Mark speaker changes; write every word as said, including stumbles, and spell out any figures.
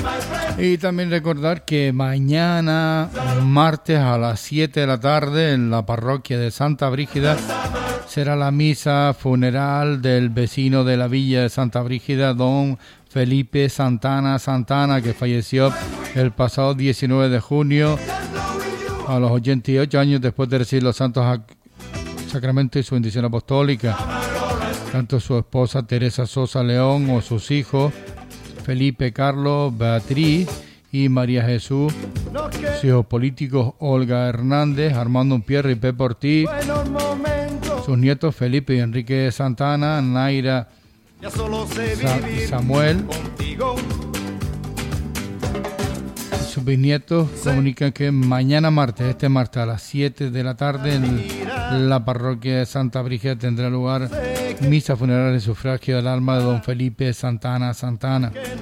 Speaker 1: Y también recordar que mañana, martes a las siete de la tarde, en la parroquia de Santa Brígida, será la misa funeral del vecino de la villa de Santa Brígida, don Felipe Santana Santana, que falleció el pasado diecinueve de junio a los ochenta y ocho años después de recibir los santos sacramentos y su bendición apostólica. Tanto su esposa Teresa Sosa León o sus hijos Felipe Carlos, Beatriz y María Jesús, sus hijos políticos Olga Hernández, Armando Unpierre y Pepe Ortiz, sus nietos Felipe y Enrique Santana, Naira y Samuel. Sus bisnietos comunican que mañana martes, este martes a las siete de la tarde, en la parroquia de Santa Brígida tendrá lugar misa funeral en sufragio del alma de don Felipe Santana Santana.